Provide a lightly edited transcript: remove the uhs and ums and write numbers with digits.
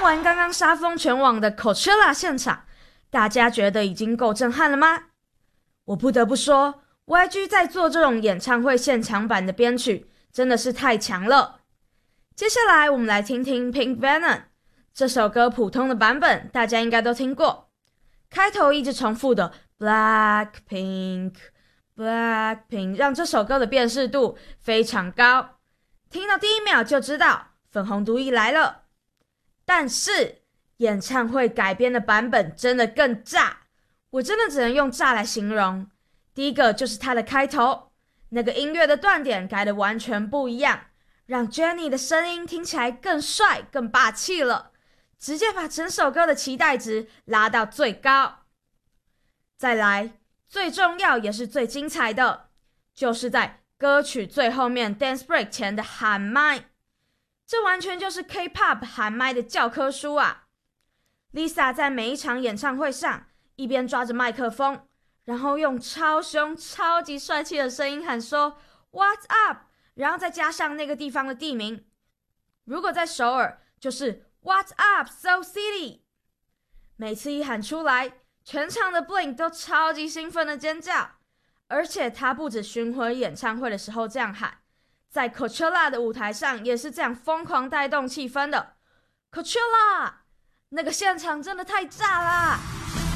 完刚刚杀疯全网的 Coachella 现场，大家觉得已经够震撼了吗？我不得不说 YG 在做这种演唱会现场版的编曲真的是太强了。接下来我们来听听 Pink Venom 这首歌，普通的版本大家应该都听过，开头一直重复的 Blackpink Blackpink 让这首歌的辨识度非常高，听到第一秒就知道粉红毒液来了。但是演唱会改编的版本真的更炸，我真的只能用炸来形容。第一个就是它的开头，那个音乐的断点改得完全不一样，让 Jennie 的声音听起来更帅更霸气了，直接把整首歌的期待值拉到最高。再来，最重要也是最精彩的，就是在歌曲最后面 Dance Break 前的喊麦，这完全就是 K-pop 喊麦的教科书啊。 Lisa 在每一场演唱会上一边抓着麦克风，然后用超凶超级帅气的声音喊说 What's up， 然后再加上那个地方的地名，如果在首尔就是 What's up Seoul City。 每次一喊出来，全场的 Blink 都超级兴奋的尖叫，而且他不止巡回演唱会的时候这样喊，在 Coachella 的舞台上也是这样疯狂带动气氛的。 Coachella 那个现场真的太炸啦，